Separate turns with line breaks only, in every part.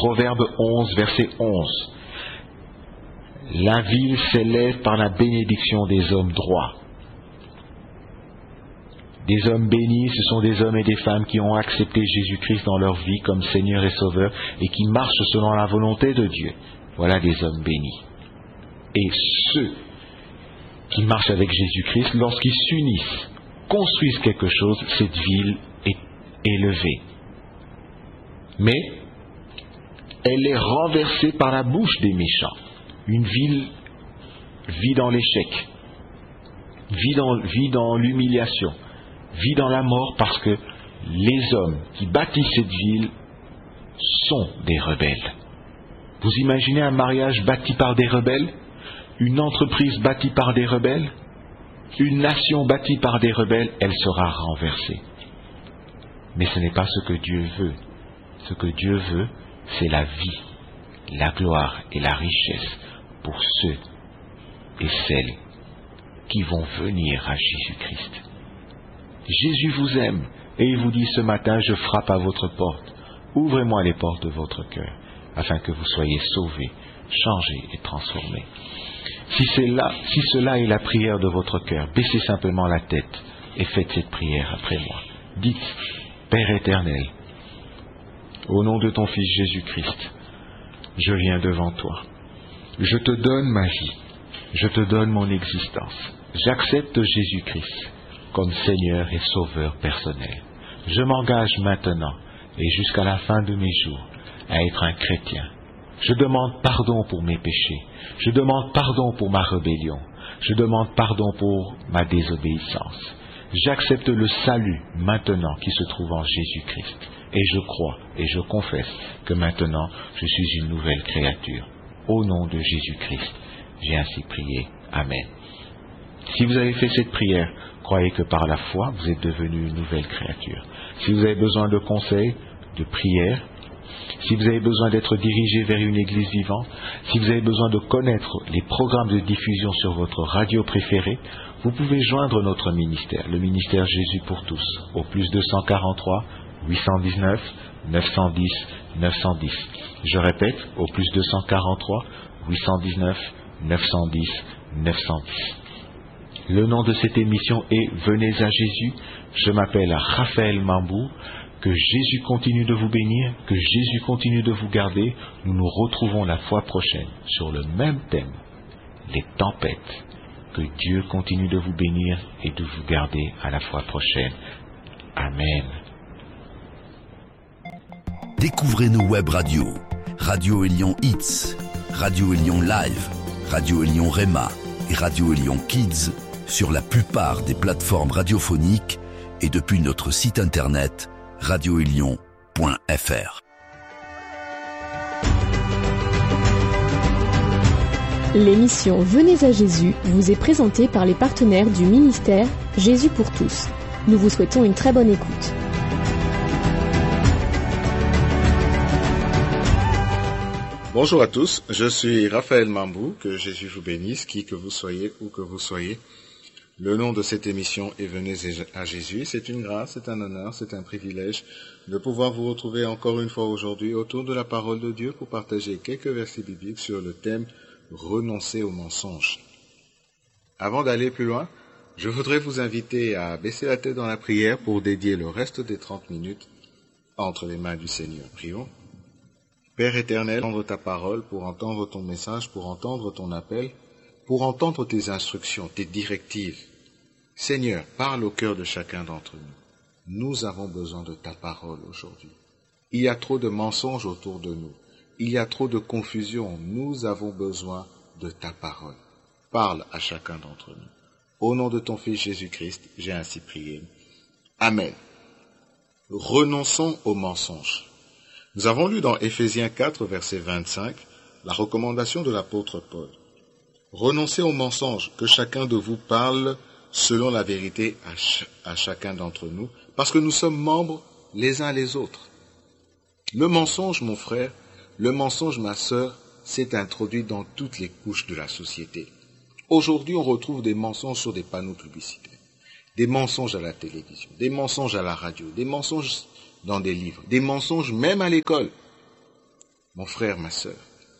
Proverbe 11, verset 11. La ville s'élève par la bénédiction des hommes droits. Des hommes bénis, ce sont des hommes et des femmes qui ont accepté Jésus-Christ dans leur vie comme Seigneur et Sauveur et qui marchent selon la volonté de Dieu. Voilà des hommes bénis. Et ceux qui marchent avec Jésus-Christ, lorsqu'ils s'unissent, construisent quelque chose, cette ville est élevée. Mais elle est renversée par la bouche des méchants. Une ville vit dans l'échec, vit dans l'humiliation, vit dans la mort parce que les hommes qui bâtissent cette ville sont des rebelles. Vous imaginez un mariage bâti par des rebelles? Une entreprise bâtie par des rebelles? Une nation bâtie par des rebelles, elle sera renversée. Mais ce n'est pas ce que Dieu veut. Ce que Dieu veut, c'est la vie, la gloire et la richesse pour ceux et celles qui vont venir à Jésus-Christ. Jésus vous aime et il vous dit ce matin, je frappe à votre porte. Ouvrez-moi les portes de votre cœur afin que vous soyez sauvés, changés et transformés. Si cela est la prière de votre cœur, baissez simplement la tête et faites cette prière après moi. Dites, Père éternel, au nom de ton Fils Jésus-Christ, je viens devant toi. Je te donne ma vie. Je te donne mon existence. J'accepte Jésus-Christ comme Seigneur et Sauveur personnel. Je m'engage maintenant et jusqu'à la fin de mes jours à être un chrétien. Je demande pardon pour mes péchés. Je demande pardon pour ma rébellion. Je demande pardon pour ma désobéissance. J'accepte le salut maintenant qui se trouve en Jésus-Christ. Et je crois et je confesse que maintenant je suis une nouvelle créature. Au nom de Jésus-Christ, j'ai ainsi prié. Amen. Si vous avez fait cette prière, croyez que par la foi, vous êtes devenu une nouvelle créature. Si vous avez besoin de conseils, de prières, si vous avez besoin d'être dirigé vers une église vivante, si vous avez besoin de connaître les programmes de diffusion sur votre radio préférée, vous pouvez joindre notre ministère, le ministère Jésus pour tous, au plus 243 819 910 910. Je répète, au plus 243 819 910 910. Le nom de cette émission est Venez à Jésus. Je m'appelle Raphaël Mambou. Que Jésus continue de vous bénir, que Jésus continue de vous garder. Nous nous retrouvons la fois prochaine sur le même thème, les tempêtes. Que Dieu continue de vous bénir et de vous garder à la fois prochaine. Amen.
Découvrez nos web radios. Radio Élion Hits, Radio Élion Live, Radio Élion Rema et Radio Élion Kids sur la plupart des plateformes radiophoniques et depuis notre site internet radioélion.fr.
L'émission Venez à Jésus vous est présentée par les partenaires du ministère Jésus pour tous. Nous vous souhaitons une très bonne écoute.
Bonjour à tous, je suis Raphaël Mambou, que Jésus vous bénisse, qui que vous soyez, où que vous soyez. Le nom de cette émission est Venez à Jésus. C'est une grâce, c'est un honneur, c'est un privilège de pouvoir vous retrouver encore une fois aujourd'hui autour de la parole de Dieu pour partager quelques versets bibliques sur le thème « Renoncer au mensonge ». Avant d'aller plus loin, je voudrais vous inviter à baisser la tête dans la prière pour dédier le reste des 30 minutes entre les mains du Seigneur. Prions. Père éternel, entendre ta parole, pour entendre ton message, pour entendre ton appel, pour entendre tes instructions, tes directives. Seigneur, parle au cœur de chacun d'entre nous. Nous avons besoin de ta parole aujourd'hui. Il y a trop de mensonges autour de nous. Il y a trop de confusion. Nous avons besoin de ta parole. Parle à chacun d'entre nous. Au nom de ton Fils Jésus-Christ, j'ai ainsi prié. Amen. Renonçons aux mensonges. Nous avons lu dans Éphésiens 4, verset 25, la recommandation de l'apôtre Paul. Renoncez aux mensonges, que chacun de vous parle selon la vérité à chacun d'entre nous, parce que nous sommes membres les uns les autres. Le mensonge, mon frère, le mensonge, ma sœur, s'est introduit dans toutes les couches de la société. Aujourd'hui, on retrouve des mensonges sur des panneaux publicitaires, des mensonges à la télévision, des mensonges à la radio, des mensonges dans des livres, des mensonges même à l'école. Mon frère, ma sœur,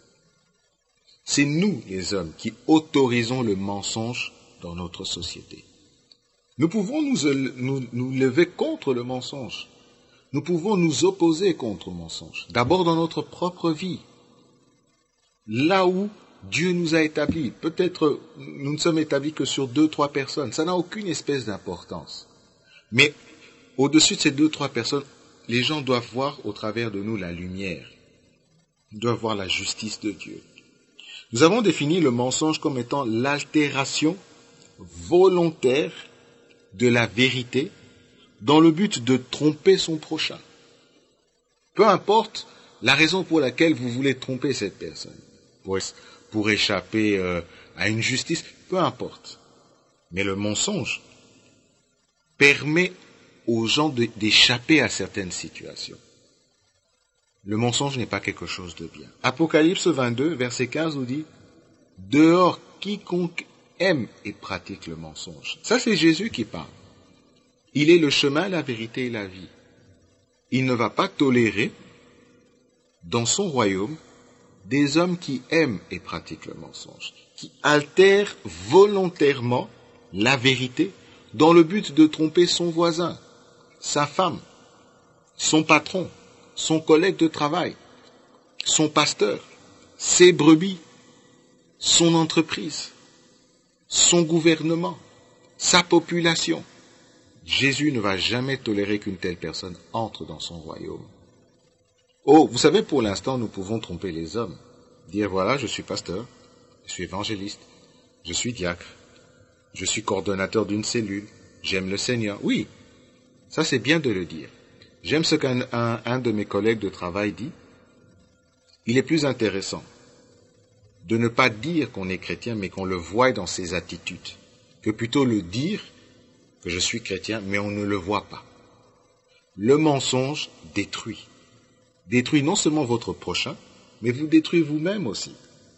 c'est nous, les hommes, qui autorisons le mensonge dans notre société. Nous pouvons nous lever contre le mensonge. Nous pouvons nous opposer contre le mensonge. D'abord dans notre propre vie. Là où Dieu nous a établis. Peut-être nous ne sommes établis que sur 2-3 personnes. Ça n'a aucune espèce d'importance. Mais au-dessus de ces 2-3 personnes, les gens doivent voir au travers de nous la lumière. Ils doivent voir la justice de Dieu. Nous avons défini le mensonge comme étant l'altération volontaire de la vérité dans le but de tromper son prochain. Peu importe la raison pour laquelle vous voulez tromper cette personne, pour échapper à une justice, peu importe. Mais le mensonge permet aux gens d'échapper à certaines situations. Le mensonge n'est pas quelque chose de bien. Apocalypse 22, verset 15 nous dit « Dehors quiconque aime et pratique le mensonge. » Ça, c'est Jésus qui parle. Il est le chemin, la vérité et la vie. Il ne va pas tolérer dans son royaume des hommes qui aiment et pratiquent le mensonge, qui altèrent volontairement la vérité dans le but de tromper son voisin, sa femme, son patron, son collègue de travail, son pasteur, ses brebis, son entreprise, son gouvernement, sa population. Jésus ne va jamais tolérer qu'une telle personne entre dans son royaume. Oh, vous savez, pour l'instant, nous pouvons tromper les hommes. Dire, voilà, je suis pasteur, je suis évangéliste, je suis diacre, je suis coordonnateur d'une cellule, j'aime le Seigneur. Oui, ça c'est bien de le dire. J'aime ce qu'un de mes collègues de travail dit. Il est plus intéressant de ne pas dire qu'on est chrétien, mais qu'on le voie dans ses attitudes, que plutôt le dire que je suis chrétien, mais on ne le voit pas. Le mensonge détruit. Détruit non seulement votre prochain, mais vous détruit vous-même aussi.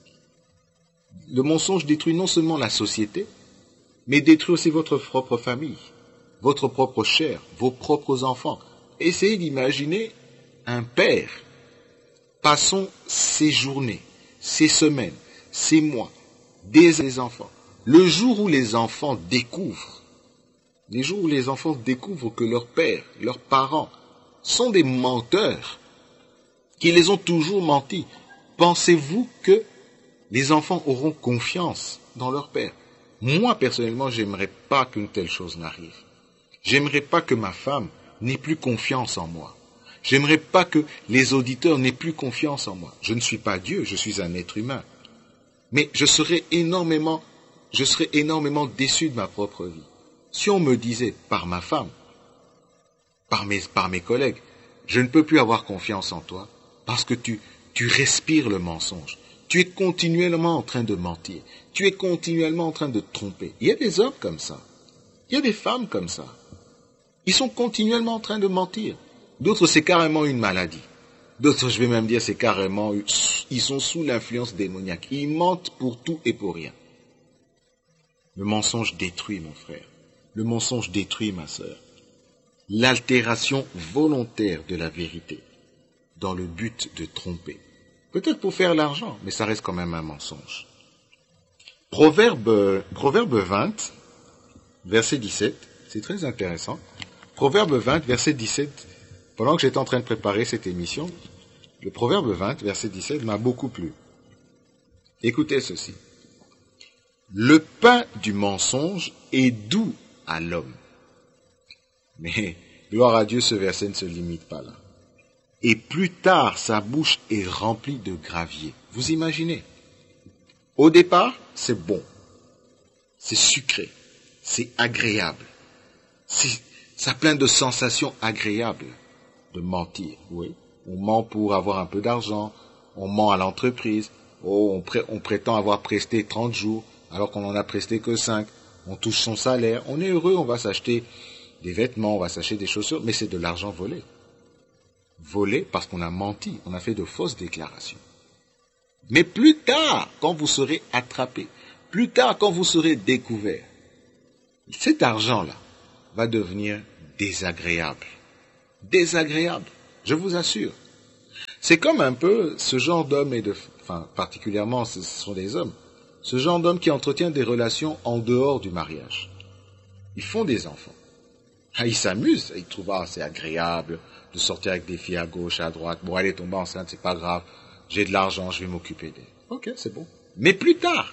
Le mensonge détruit non seulement la société, mais détruit aussi votre propre famille, votre propre chair, vos propres enfants. Essayez d'imaginer un père passant ses journées, ses semaines, ses mois, des enfants. Le jour où les enfants découvrent que leur père, leurs parents sont des menteurs, qui les ont toujours menti, pensez-vous que les enfants auront confiance dans leur père? Moi, personnellement, j'aimerais pas qu'une telle chose n'arrive. J'aimerais pas que ma femme n'ait plus confiance en moi. J'aimerais pas que les auditeurs n'aient plus confiance en moi. Je ne suis pas Dieu, je suis un être humain. Mais je serais énormément déçu de ma propre vie. Si on me disait par ma femme, par mes collègues, je ne peux plus avoir confiance en toi parce que tu respires le mensonge. Tu es continuellement en train de mentir. Tu es continuellement en train de tromper. Il y a des hommes comme ça. Il y a des femmes comme ça. Ils sont continuellement en train de mentir. D'autres, c'est carrément une maladie. D'autres, je vais même dire, c'est carrément, ils sont sous l'influence démoniaque. Ils mentent pour tout et pour rien. Le mensonge détruit, mon frère. Le mensonge détruit, ma sœur. L'altération volontaire de la vérité dans le but de tromper. Peut-être pour faire l'argent, mais ça reste quand même un mensonge. Proverbe 20, verset 17, c'est très intéressant. Proverbe 20, verset 17, pendant que j'étais en train de préparer cette émission, le Proverbe 20, verset 17 m'a beaucoup plu. Écoutez ceci. Le pain du mensonge est doux à l'homme. Mais, gloire à Dieu, ce verset ne se limite pas là. Et plus tard, sa bouche est remplie de gravier. Vous imaginez? Au départ, c'est bon. C'est sucré. C'est agréable. Ça a plein de sensations agréables de mentir. Oui. On ment pour avoir un peu d'argent. On ment à l'entreprise. Oh, on prétend avoir presté 30 jours alors qu'on n'en a presté que 5. On touche son salaire. On est heureux, on va s'acheter des vêtements, on va s'acheter des chaussures, mais c'est de l'argent volé. Volé parce qu'on a menti, on a fait de fausses déclarations. Mais plus tard, quand vous serez attrapé, plus tard, quand vous serez découvert, cet argent-là va devenir désagréable. Désagréable, je vous assure. C'est comme un peu ce genre d'hommes particulièrement ce sont des hommes, ce genre d'hommes qui entretiennent des relations en dehors du mariage. Ils font des enfants. Ils s'amusent, ils trouvent c'est agréable de sortir avec des filles à gauche, à droite. Bon, elle est tombée enceinte, c'est pas grave. J'ai de l'argent, je vais m'occuper d'elle. Ok, c'est bon. Mais plus tard,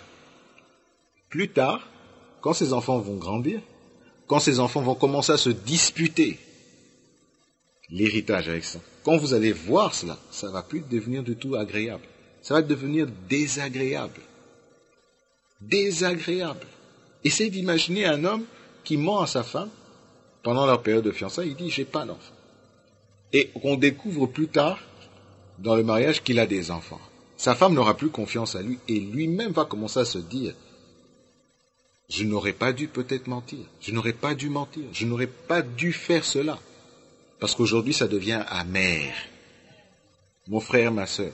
quand ces enfants vont grandir, quand ces enfants vont commencer à se disputer l'héritage avec ça, quand vous allez voir cela, ça va plus devenir du tout agréable. Ça va devenir désagréable. Désagréable. Essayez d'imaginer un homme qui ment à sa femme pendant leur période de fiançailles, il dit « j'ai pas d'enfant ». Et on découvre plus tard, dans le mariage, qu'il a des enfants. Sa femme n'aura plus confiance à lui et lui-même va commencer à se dire « je n'aurais pas dû peut-être mentir, je n'aurais pas dû mentir, je n'aurais pas dû faire cela ». Parce qu'aujourd'hui, ça devient amer. Mon frère, ma sœur,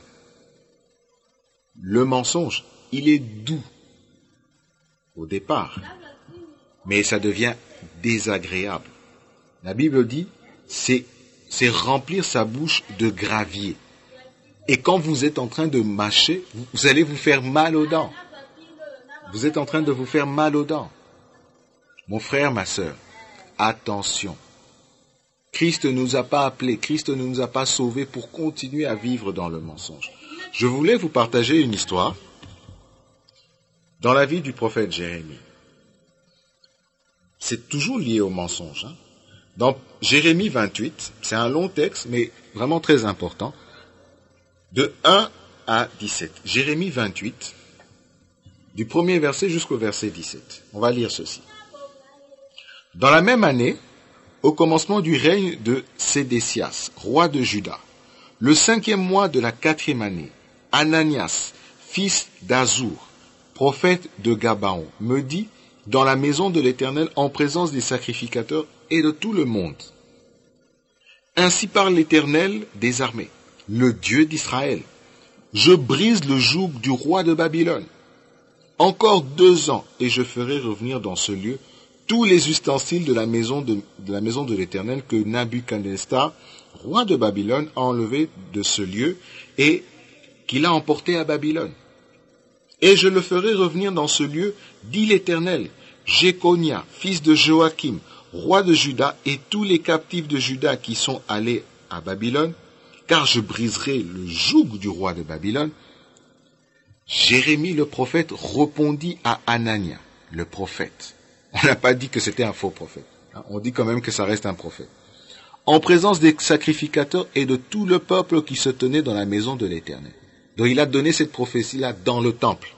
le mensonge, il est doux au départ, mais ça devient désagréable. La Bible dit, c'est remplir sa bouche de gravier. Et quand vous êtes en train de mâcher, vous allez vous faire mal aux dents. Vous êtes en train de vous faire mal aux dents. Mon frère, ma sœur, attention. Christ ne nous a pas appelés, Christ ne nous a pas sauvés pour continuer à vivre dans le mensonge. Je voulais vous partager une histoire dans la vie du prophète Jérémie. C'est toujours lié au mensonge. Dans Jérémie 28, c'est un long texte, mais vraiment très important, de 1 à 17. Jérémie 28, du premier verset jusqu'au verset 17. On va lire ceci. Dans la même année, au commencement du règne de Sédécias, roi de Juda, le 5e mois de la 4e année, Ananias, fils d'Azur, prophète de Gabaon, me dit dans la maison de l'Éternel en présence des sacrificateurs et de tout le monde. Ainsi parle l'Éternel des armées, le Dieu d'Israël. Je brise le joug du roi de Babylone. Encore 2 ans et je ferai revenir dans ce lieu tous les ustensiles de la maison de l'Éternel que Nabuchodonosor, roi de Babylone, a enlevé de ce lieu et qu'il a emporté à Babylone. Et je le ferai revenir dans ce lieu, dit l'Éternel, Jéconia, fils de Joachim, roi de Juda, et tous les captifs de Juda qui sont allés à Babylone, car je briserai le joug du roi de Babylone. Jérémie le prophète répondit à Anania, le prophète. On n'a pas dit que c'était un faux prophète. On dit quand même que ça reste un prophète. En présence des sacrificateurs et de tout le peuple qui se tenait dans la maison de l'Éternel. Donc il a donné cette prophétie-là dans le temple.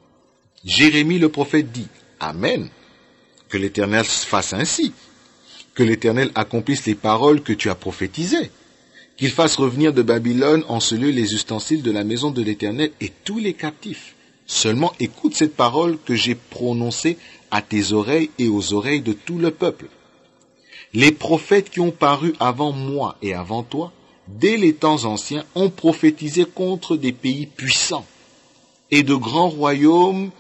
Jérémie le prophète dit, Amen, que l'Éternel fasse ainsi, que l'Éternel accomplisse les paroles que tu as prophétisées, qu'il fasse revenir de Babylone en ce lieu les ustensiles de la maison de l'Éternel et tous les captifs. Seulement écoute cette parole que j'ai prononcée à tes oreilles et aux oreilles de tout le peuple. Les prophètes qui ont paru avant moi et avant toi, dès les temps anciens, ont prophétisé contre des pays puissants et de grands royaumes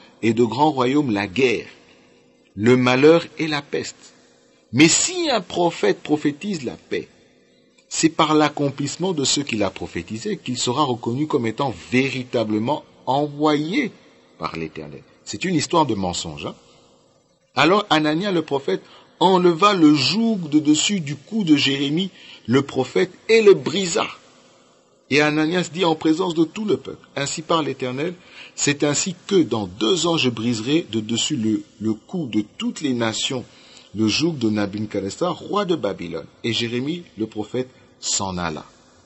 la guerre, le malheur et la peste. Mais si un prophète prophétise la paix, c'est par l'accomplissement de ce qu'il a prophétisé qu'il sera reconnu comme étant véritablement envoyé par l'Éternel. C'est une histoire de mensonge. Alors Anania le prophète enleva le joug de dessus du cou de Jérémie le prophète et le brisa. Et Ananias dit en présence de tout le peuple, ainsi parle l'Éternel, c'est ainsi que dans 2 ans je briserai de dessus le cou de toutes les nations le joug de Nabuchodonosor, roi de Babylone. Et Jérémie le prophète s'en alla.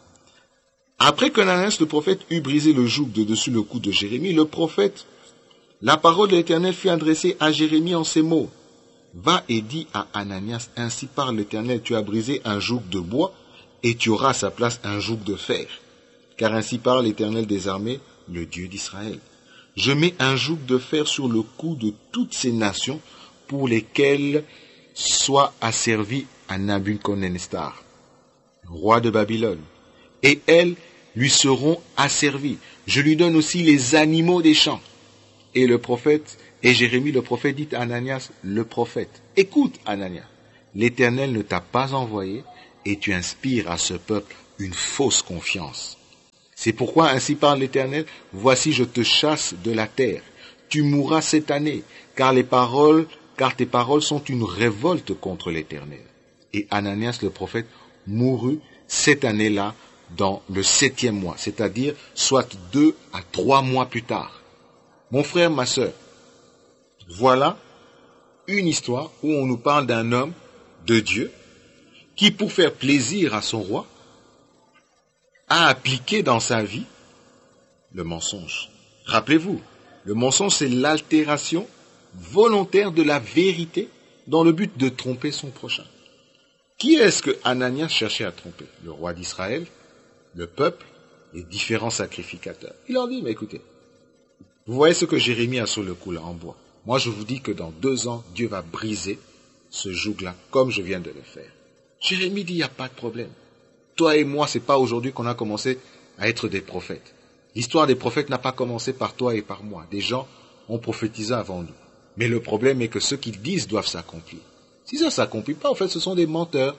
Après qu'Ananias le prophète eut brisé le joug de dessus le cou de Jérémie, le prophète, la parole de l'Éternel fut adressée à Jérémie en ces mots. Va et dis à Ananias, ainsi parle l'Éternel, tu as brisé un joug de bois et tu auras à sa place un joug de fer. Car ainsi parle l'Éternel des armées, le Dieu d'Israël. Je mets un joug de fer sur le cou de toutes ces nations pour lesquelles soit asservi à Nabuchodonosor, roi de Babylone. Et elles lui seront asservies. Je lui donne aussi les animaux des champs. Et le prophète, et Jérémie le prophète dit à Ananias le prophète, écoute Ananias, l'Éternel ne t'a pas envoyé et tu inspires à ce peuple une fausse confiance. C'est pourquoi ainsi parle l'Éternel, voici je te chasse de la terre. Tu mourras cette année, car tes paroles sont une révolte contre l'Éternel. Et Ananias le prophète mourut cette année-là dans le 7e mois, c'est-à-dire soit 2 à 3 mois plus tard. Mon frère, ma sœur, voilà une histoire où on nous parle d'un homme de Dieu qui, pour faire plaisir à son roi, a appliqué dans sa vie le mensonge. Rappelez-vous, le mensonge, c'est l'altération volontaire de la vérité dans le but de tromper son prochain. Qui est-ce que Ananias cherchait à tromper? Le roi d'Israël, le peuple, les différents sacrificateurs. Il leur dit, mais écoutez, vous voyez ce que Jérémie a sur le cou là, en bois. Moi, je vous dis que dans 2 ans, Dieu va briser ce joug-là, comme je viens de le faire. Jérémie dit, il n'y a pas de problème. Toi et moi, c'est pas aujourd'hui qu'on a commencé à être des prophètes. L'histoire des prophètes n'a pas commencé par toi et par moi. Des gens ont prophétisé avant nous. Mais le problème est que ce qu'ils disent doivent s'accomplir. Si ça ne s'accomplit pas, en fait, ce sont des menteurs.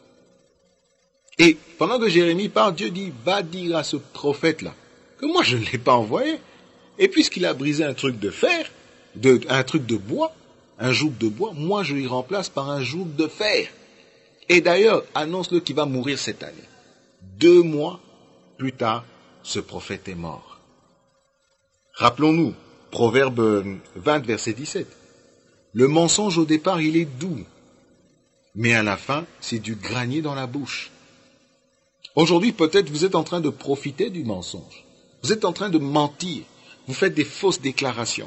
Et pendant que Jérémie parle, Dieu dit, va dire à ce prophète-là que moi, je ne l'ai pas envoyé. Et puisqu'il a brisé un truc de fer, un truc de bois, un joug de bois, moi, je l'y remplace par un joug de fer. Et d'ailleurs, annonce-le qu'il va mourir cette année. 2 mois plus tard, ce prophète est mort. Rappelons-nous, Proverbe 20, verset 17. Le mensonge au départ, il est doux, mais à la fin, c'est du granier dans la bouche. Aujourd'hui, peut-être vous êtes en train de profiter du mensonge. Vous êtes en train de mentir. Vous faites des fausses déclarations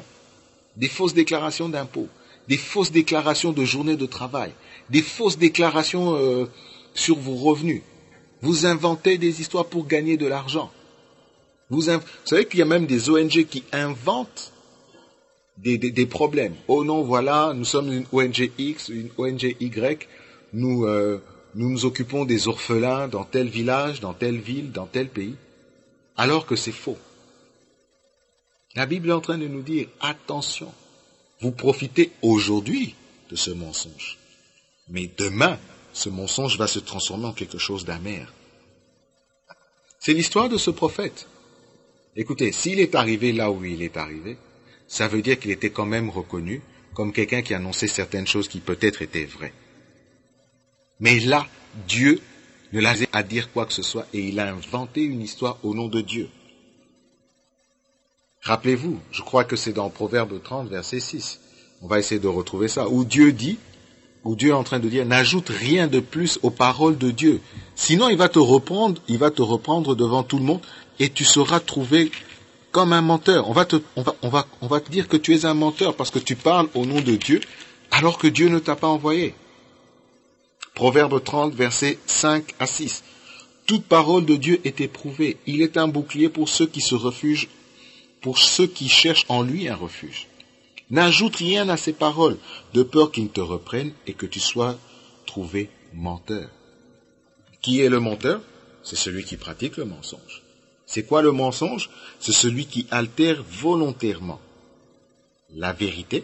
d'impôts, des fausses déclarations de journée de travail, des fausses déclarations sur vos revenus. Vous inventez des histoires pour gagner de l'argent. Vous savez qu'il y a même des ONG qui inventent des problèmes. Oh non, voilà, nous sommes une ONG X, une ONG Y, nous nous occupons des orphelins dans tel village, dans telle ville, dans tel pays, alors que c'est faux. La Bible est en train de nous dire, attention, vous profitez aujourd'hui de ce mensonge, mais demain, ce mensonge va se transformer en quelque chose d'amer. C'est l'histoire de ce prophète. Écoutez, s'il est arrivé là où il est arrivé, ça veut dire qu'il était quand même reconnu comme quelqu'un qui annonçait certaines choses qui peut-être étaient vraies. Mais là, Dieu ne l'a pas à dire quoi que ce soit et il a inventé une histoire au nom de Dieu. Rappelez-vous, je crois que c'est dans Proverbe 30, verset 6. On va essayer de retrouver ça, où Dieu est en train de dire, n'ajoute rien de plus aux paroles de Dieu. Sinon, il va te reprendre devant tout le monde et tu seras trouvé comme un menteur. On va te dire que tu es un menteur parce que tu parles au nom de Dieu alors que Dieu ne t'a pas envoyé. Proverbe 30, versets 5 à 6. Toute parole de Dieu est éprouvée. Il est un bouclier pour ceux qui se refugent, pour ceux qui cherchent en lui un refuge. N'ajoute rien à ces paroles, de peur qu'ils ne te reprennent et que tu sois trouvé menteur. Qui est le menteur? C'est celui qui pratique le mensonge. C'est quoi le mensonge? C'est celui qui altère volontairement la vérité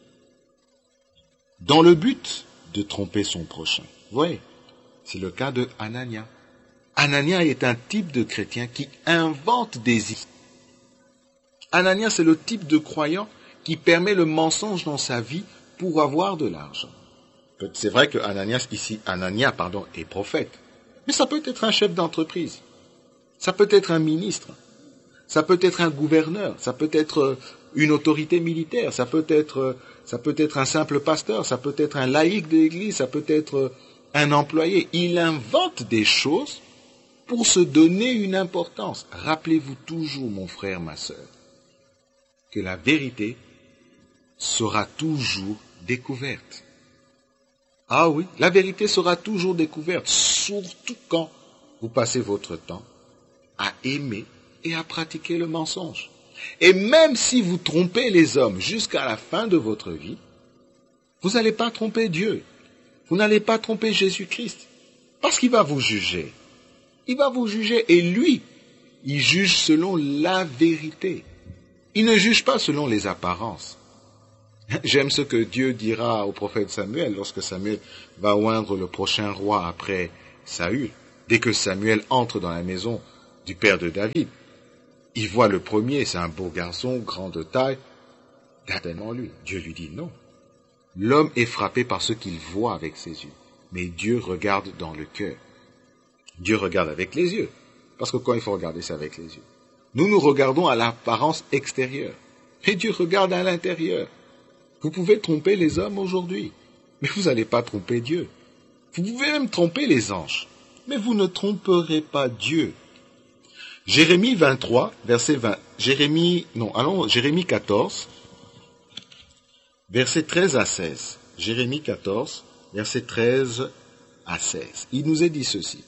dans le but de tromper son prochain. Vous voyez, c'est le cas de Anania. Anania est un type de chrétien qui invente des histoires. Anania, c'est le type de croyant qui permet le mensonge dans sa vie pour avoir de l'argent. C'est vrai que Anania est prophète, mais ça peut être un chef d'entreprise, ça peut être un ministre, ça peut être un gouverneur, ça peut être une autorité militaire, ça peut être un simple pasteur, ça peut être un laïc de l'église, ça peut être un employé. Il invente des choses pour se donner une importance. Rappelez-vous toujours, mon frère, ma sœur, que la vérité sera toujours découverte. Ah oui, la vérité sera toujours découverte, surtout quand vous passez votre temps à aimer et à pratiquer le mensonge. Et même si vous trompez les hommes jusqu'à la fin de votre vie, vous n'allez pas tromper Dieu. Vous n'allez pas tromper Jésus-Christ. Parce qu'il va vous juger. Il va vous juger et lui, il juge selon la vérité. Il ne juge pas selon les apparences. J'aime ce que Dieu dira au prophète Samuel lorsque Samuel va oindre le prochain roi après Saül. Dès que Samuel entre dans la maison du père de David. Il voit le premier, c'est un beau garçon, grand de taille, certainement lui. Dieu lui dit non. L'homme est frappé par ce qu'il voit avec ses yeux, mais Dieu regarde dans le cœur. Dieu regarde avec les yeux, parce que quand il faut regarder, c'est avec les yeux. Nous regardons à l'apparence extérieure, et Dieu regarde à l'intérieur. Vous pouvez tromper les hommes aujourd'hui, mais vous n'allez pas tromper Dieu. Vous pouvez même tromper les anges, mais vous ne tromperez pas Dieu. Jérémie 23, verset 20, Jérémie 14, verset 13 à 16. Jérémie 14, verset 13 à 16. Il nous est dit ceci.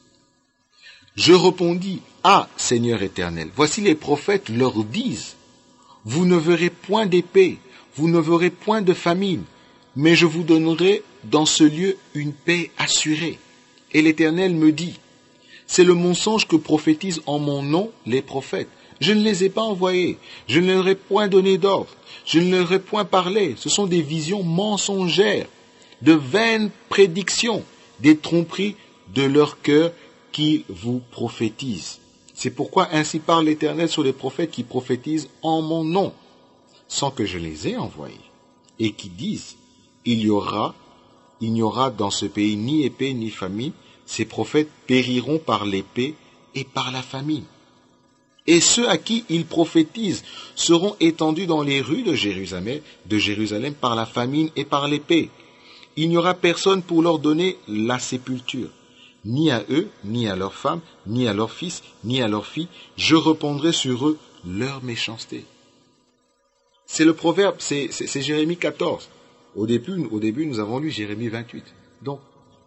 Je répondis, ah, Seigneur éternel, voici les prophètes leur disent, vous ne verrez point d'épée, vous ne verrez point de famine, mais je vous donnerai dans ce lieu une paix assurée. Et l'Éternel me dit, c'est le mensonge que prophétisent en mon nom les prophètes. Je ne les ai pas envoyés, je ne leur ai point donné d'ordre, je ne leur ai point parlé. Ce sont des visions mensongères, de vaines prédictions, des tromperies de leur cœur qui vous prophétisent. C'est pourquoi ainsi parle l'Éternel sur les prophètes qui prophétisent en mon nom, sans que je les ai envoyés, et qui disent, il n'y aura dans ce pays ni épée ni famine, ces prophètes périront par l'épée et par la famine. Et ceux à qui ils prophétisent seront étendus dans les rues de Jérusalem par la famine et par l'épée. Il n'y aura personne pour leur donner la sépulture, ni à eux, ni à leurs femmes, ni à leurs fils, ni à leurs filles. Je répandrai sur eux leur méchanceté. C'est le proverbe, c'est Jérémie 14. Au début, nous avons lu Jérémie 28. Donc,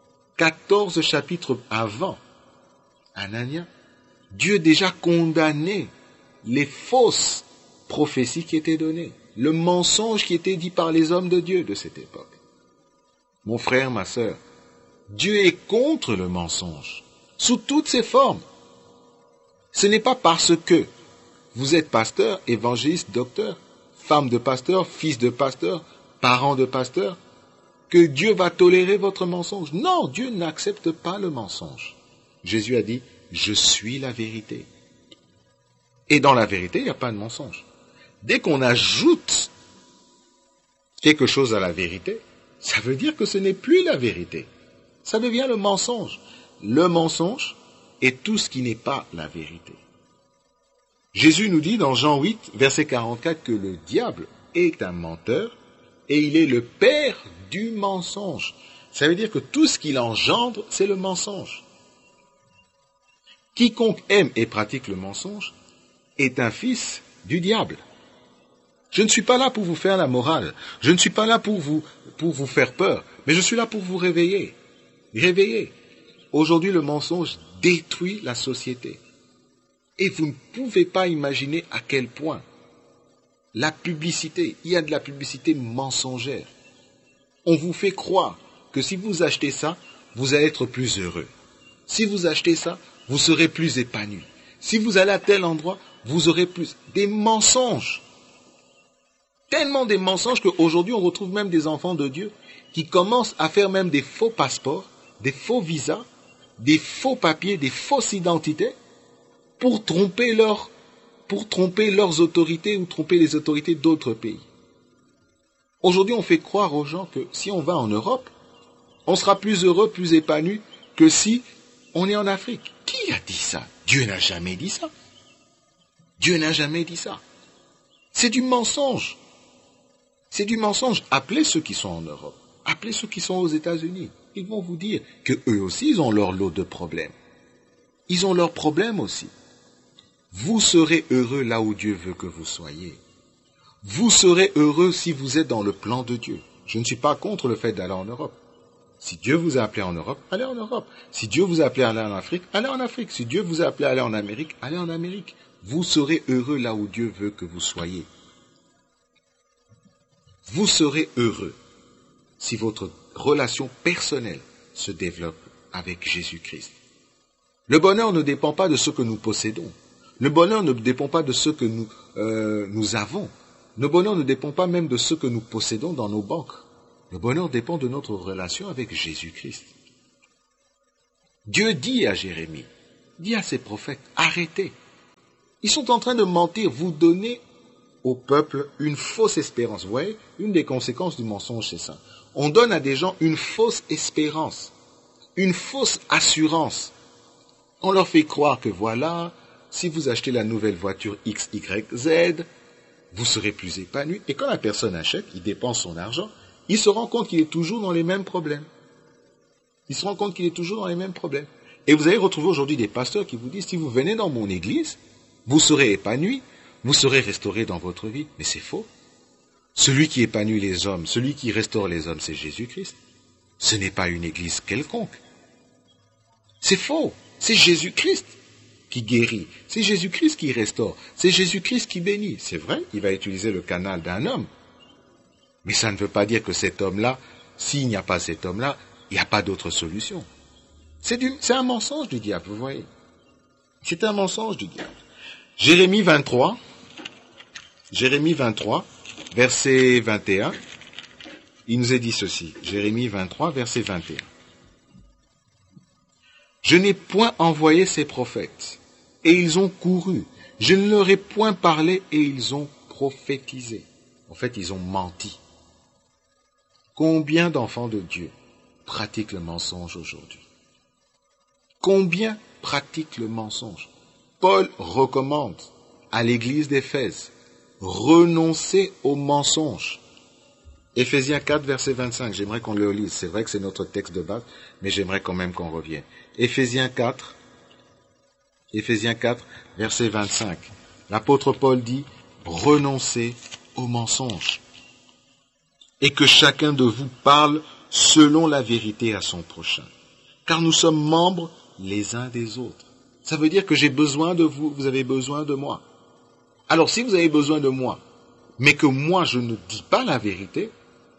14 chapitres avant Anania, Dieu déjà condamnait les fausses prophéties qui étaient données, le mensonge qui était dit par les hommes de Dieu de cette époque. Mon frère, ma sœur, Dieu est contre le mensonge, sous toutes ses formes. Ce n'est pas parce que vous êtes pasteur, évangéliste, docteur, femme de pasteur, fils de pasteur, parent de pasteur, que Dieu va tolérer votre mensonge. Non, Dieu n'accepte pas le mensonge. Jésus a dit, je suis la vérité. Et dans la vérité, il n'y a pas de mensonge. Dès qu'on ajoute quelque chose à la vérité, ça veut dire que ce n'est plus la vérité. Ça devient le mensonge. Le mensonge est tout ce qui n'est pas la vérité. Jésus nous dit dans Jean 8, verset 44, que le diable est un menteur et il est le père du mensonge. Ça veut dire que tout ce qu'il engendre, c'est le mensonge. Quiconque aime et pratique le mensonge est un fils du diable. Je ne suis pas là pour vous faire la morale. Je ne suis pas là pour vous faire peur. Mais je suis là pour vous réveiller. Réveiller. Aujourd'hui, le mensonge détruit la société. Et vous ne pouvez pas imaginer à quel point la publicité, il y a de la publicité mensongère. On vous fait croire que si vous achetez ça, vous allez être plus heureux. Si vous achetez ça, vous serez plus épanoui. Si vous allez à tel endroit, vous aurez plus. Des mensonges. Tellement des mensonges qu'aujourd'hui, on retrouve même des enfants de Dieu qui commencent à faire même des faux passeports, des faux visas, des faux papiers, des fausses identités pour tromper leurs autorités ou tromper les autorités d'autres pays. Aujourd'hui, on fait croire aux gens que si on va en Europe, on sera plus heureux, plus épanoui que si on est en Afrique. Qui a dit ça? Dieu n'a jamais dit ça. Dieu n'a jamais dit ça. C'est du mensonge. C'est du mensonge. Appelez ceux qui sont en Europe. Appelez ceux qui sont aux États-Unis. Ils vont vous dire que eux aussi, ils ont leur lot de problèmes. Ils ont leurs problèmes aussi. Vous serez heureux là où Dieu veut que vous soyez. Vous serez heureux si vous êtes dans le plan de Dieu. Je ne suis pas contre le fait d'aller en Europe. Si Dieu vous a appelé en Europe, allez en Europe. Si Dieu vous a appelé à aller en Afrique, allez en Afrique. Si Dieu vous a appelé à aller en Amérique, allez en Amérique. Vous serez heureux là où Dieu veut que vous soyez. Vous serez heureux si votre relation personnelle se développe avec Jésus-Christ. Le bonheur ne dépend pas de ce que nous possédons. Le bonheur ne dépend pas de ce que nous avons. Le bonheur ne dépend pas même de ce que nous possédons dans nos banques. Le bonheur dépend de notre relation avec Jésus-Christ. Dieu dit à Jérémie, dit à ses prophètes, arrêtez. Ils sont en train de mentir, vous donnez au peuple une fausse espérance. Vous voyez, une des conséquences du mensonge, c'est ça. On donne à des gens une fausse espérance, une fausse assurance. On leur fait croire que voilà, si vous achetez la nouvelle voiture XYZ, vous serez plus épanoui. Et quand la personne achète, il dépense son argent, il se rend compte qu'il est toujours dans les mêmes problèmes. Il se rend compte qu'il est toujours dans les mêmes problèmes. Et vous allez retrouver aujourd'hui des pasteurs qui vous disent, si vous venez dans mon église, vous serez épanoui, vous serez restauré dans votre vie. Mais c'est faux. Celui qui épanouit les hommes, celui qui restaure les hommes, c'est Jésus-Christ. Ce n'est pas une église quelconque. C'est faux. C'est Jésus-Christ qui guérit. C'est Jésus-Christ qui restaure. C'est Jésus-Christ qui bénit. C'est vrai, il va utiliser le canal d'un homme. Mais ça ne veut pas dire que cet homme-là, s'il n'y a pas cet homme-là, il n'y a pas d'autre solution. C'est un mensonge du diable, vous voyez. C'est un mensonge du diable. Jérémie 23, verset 21, il nous est dit ceci. Jérémie 23, verset 21. Je n'ai point envoyé ces prophètes, et ils ont couru. Je ne leur ai point parlé, et ils ont prophétisé. En fait, ils ont menti. Combien d'enfants de Dieu pratiquent le mensonge aujourd'hui? Combien pratiquent le mensonge? Paul recommande à l'église d'Éphèse, renoncer au mensonge. Éphésiens 4, verset 25, j'aimerais qu'on le lise. C'est vrai que c'est notre texte de base, mais j'aimerais quand même qu'on revienne. Éphésiens 4, verset 25. L'apôtre Paul dit, renoncez au mensonge. Et que chacun de vous parle selon la vérité à son prochain. Car nous sommes membres les uns des autres. Ça veut dire que j'ai besoin de vous, vous avez besoin de moi. Alors si vous avez besoin de moi, mais que moi je ne dis pas la vérité,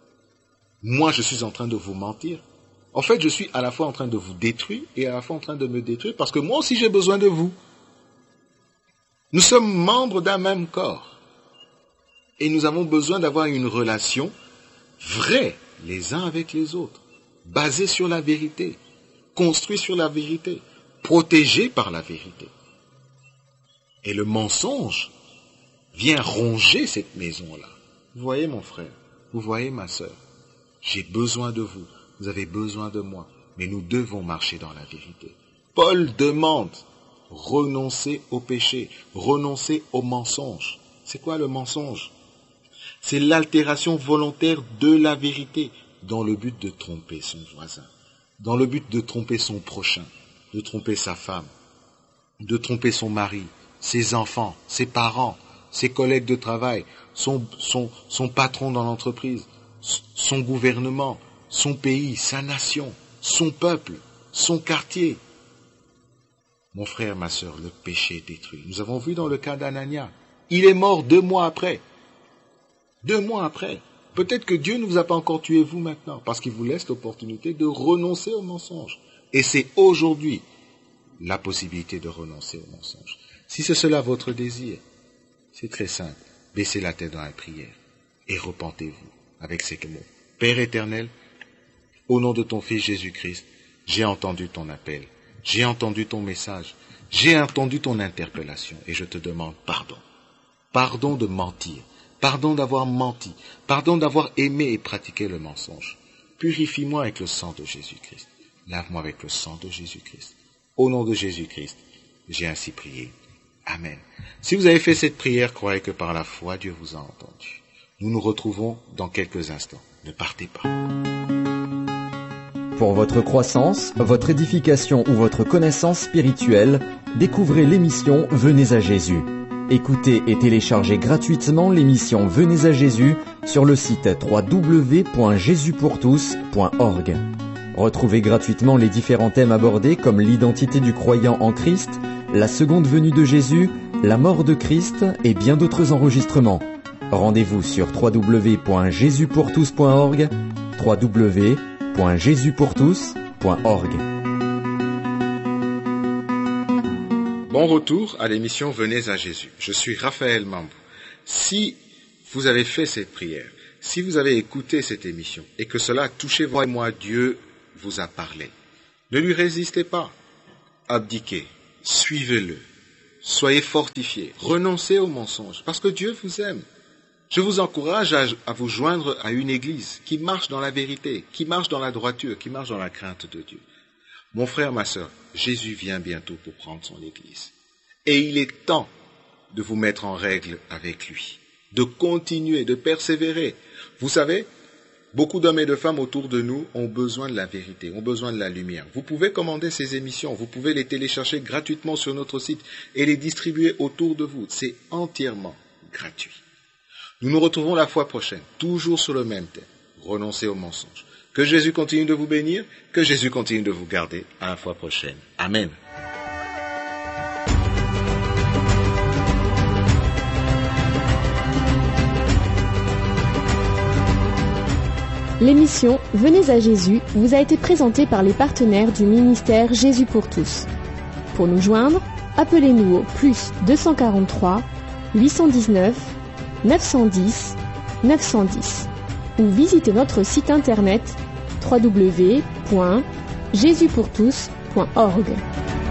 moi je suis en train de vous mentir. En fait, je suis à la fois en train de vous détruire et à la fois en train de me détruire parce que moi aussi j'ai besoin de vous. Nous sommes membres d'un même corps. Et nous avons besoin d'avoir une relation vraie les uns avec les autres, basée sur la vérité, construite sur la vérité, protégée par la vérité. Et le mensonge vient ronger cette maison-là. Vous voyez mon frère, vous voyez ma sœur, j'ai besoin de vous, vous avez besoin de moi, mais nous devons marcher dans la vérité. Paul demande, renoncer au péché, renoncer au mensonge. C'est quoi le mensonge? C'est l'altération volontaire de la vérité dans le but de tromper son voisin, dans le but de tromper son prochain, de tromper sa femme, de tromper son mari, ses enfants, ses parents, ses collègues de travail, son patron dans l'entreprise, son gouvernement, son pays, sa nation, son peuple, son quartier. Mon frère, ma sœur, le péché détruit. Nous avons vu dans le cas d'Anania, il est mort 2 mois après. 2 mois après. Peut-être que Dieu ne vous a pas encore tué vous maintenant, parce qu'il vous laisse l'opportunité de renoncer au mensonge. Et c'est aujourd'hui la possibilité de renoncer au mensonge. Si c'est cela votre désir, c'est très simple. Baissez la tête dans la prière et repentez-vous avec ces mots. Père éternel, au nom de ton Fils Jésus-Christ, j'ai entendu ton appel, j'ai entendu ton message, j'ai entendu ton interpellation et je te demande pardon. Pardon de mentir, pardon d'avoir menti, pardon d'avoir aimé et pratiqué le mensonge. Purifie-moi avec le sang de Jésus-Christ. Lave-moi avec le sang de Jésus-Christ. Au nom de Jésus-Christ, j'ai ainsi prié. Amen. Si vous avez fait cette prière, croyez que par la foi, Dieu vous a entendu. Nous nous retrouvons dans quelques instants. Ne partez pas.
Pour votre croissance, votre édification ou votre connaissance spirituelle, découvrez l'émission Venez à Jésus. Écoutez et téléchargez gratuitement l'émission Venez à Jésus sur le site www.jesuspourtous.org. Retrouvez gratuitement les différents thèmes abordés comme l'identité du croyant en Christ, la seconde venue de Jésus, la mort de Christ et bien d'autres enregistrements. Rendez-vous sur www.jesuspourtous.org, www.jesuspourtous.org.
Bon retour à l'émission Venez à Jésus. Je suis Raphaël Mambou. Si vous avez fait cette prière, si vous avez écouté cette émission et que cela a touché moi, Dieu vous a parlé, ne lui résistez pas. Abdiquez. suivez-le. Soyez fortifiés. Renoncez aux mensonges, parce que Dieu vous aime. Je vous encourage à vous joindre à une église qui marche dans la vérité, qui marche dans la droiture, qui marche dans la crainte de Dieu. Mon frère, ma sœur, Jésus vient bientôt pour prendre son église. Et il est temps de vous mettre en règle avec lui, de continuer, de persévérer. Vous savez, beaucoup d'hommes et de femmes autour de nous ont besoin de la vérité, ont besoin de la lumière. Vous pouvez commander ces émissions, vous pouvez les télécharger gratuitement sur notre site et les distribuer autour de vous. C'est entièrement gratuit. Nous nous retrouvons la fois prochaine, toujours sur le même thème, renoncer aux mensonges. Que Jésus continue de vous bénir, que Jésus continue de vous garder. À la fois prochaine. Amen.
L'émission Venez à Jésus vous a été présentée par les partenaires du ministère Jésus pour tous. Pour nous joindre, appelez-nous au +243 819 910 910 ou visitez notre site internet www.jesuspourtous.org.